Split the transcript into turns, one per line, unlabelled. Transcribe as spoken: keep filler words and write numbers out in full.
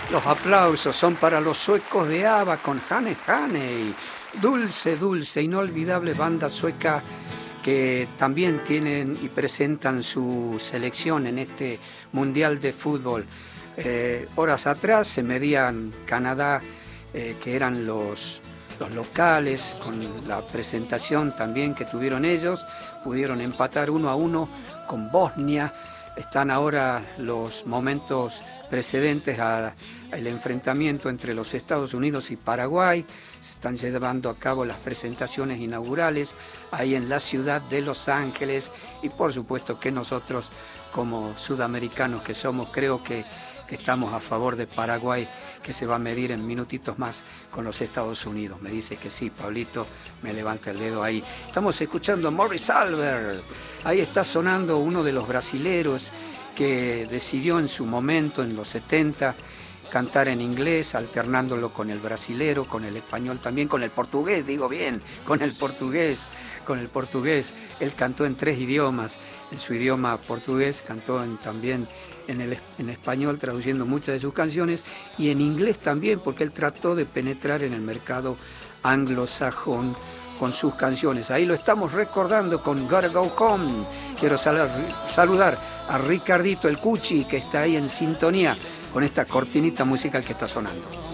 Los aplausos son para los suecos de ABBA con Hane Hane. Dulce, dulce, inolvidable banda sueca que también tienen y presentan su selección en este Mundial de Fútbol. Eh, horas atrás se medían Canadá, eh, que eran los, los locales, con la presentación también que tuvieron ellos. Pudieron empatar uno a uno con Bosnia. Están ahora los momentos precedentes al enfrentamiento entre los Estados Unidos y Paraguay. Se están llevando a cabo las presentaciones inaugurales ahí en la ciudad de Los Ángeles y por supuesto que nosotros como sudamericanos que somos creo que, que estamos a favor de Paraguay, que se va a medir en minutitos más con los Estados Unidos. Me dice que sí, Pablito, me levanta el dedo ahí. Estamos escuchando a Morris Albert. Ahí está sonando uno de los brasileros que decidió en su momento, en los setenta, cantar en inglés, alternándolo con el brasilero, con el español también, con el portugués, digo bien, con el portugués, con el portugués. Él cantó en tres idiomas, en su idioma portugués, cantó en, también en, el, en español, traduciendo muchas de sus canciones, y en inglés también, porque él trató de penetrar en el mercado anglosajón con sus canciones. Ahí lo estamos recordando con Gotta Go Home. Quiero sal- saludar a Ricardito el Cuchi, que está ahí en sintonía con esta cortinita musical que está sonando.